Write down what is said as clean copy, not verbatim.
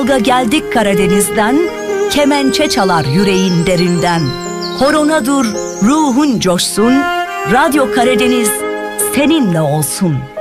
Dalga geldik Karadeniz'den, kemençe çalar yüreğin derinden. Horona dur, ruhun coşsun, Radyo Karadeniz seninle olsun.